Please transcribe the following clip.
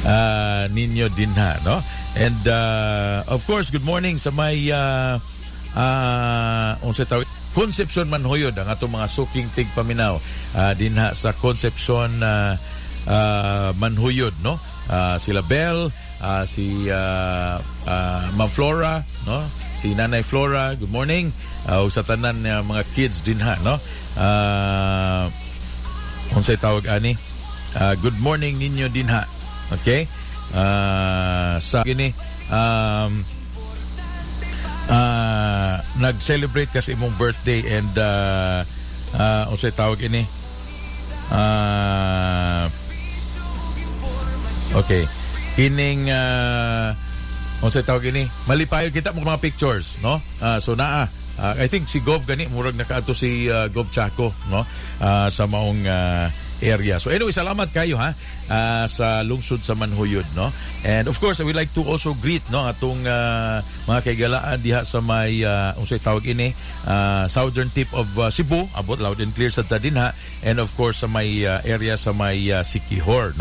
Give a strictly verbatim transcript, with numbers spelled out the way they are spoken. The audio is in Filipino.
uh, ninyo dinha, no? And uh, of course, good morning sa may uh, uh, unsa tawag Concepcion Manhoyod, ang atong mga suking tigpaminaw uh, dinha sa Concepcion uh, uh, Manhoyod, no? Uh, sila Bell, uh, si uh, uh, Ma'am Flora, no? Si Nanay Flora, good morning. Uh, sa tanan uh, mga kids dinha, no? Uh, unsay tawag ani? Uh, good morning ninyo dinha. Okay? Uh, sa gini um Uh, nag-celebrate kasi imong birthday and uh, uh, unsay tawag ini uh, okay kining uh, unsay tawag ini malipayon kita mo mga pictures, no? Uh, so naa uh, I think si Gov gani murag nakaadto si uh, Gov Chaco, no? Uh, sa maong uh, area. So anyway, salamat kayo ha uh, sa lungsod sa Manhoyod, no? And of course, I would like to also greet, no, atong uh, mga kaigalaan diha sa may uh, unsay tawag ini uh, southern tip of uh, Cebu, abot loud and clear sa Tadinha, and of course sa may uh, area sa may uh, Siquijor, no?